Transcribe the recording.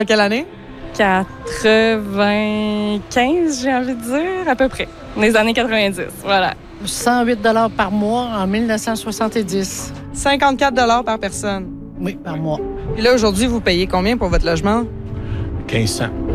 Quelle année? 95, j'ai envie de dire, à peu près. Les années 90, voilà. 108 par mois en 1970. 54 par personne. Oui, par mois. Puis là, aujourd'hui, vous payez combien pour votre logement? 1500.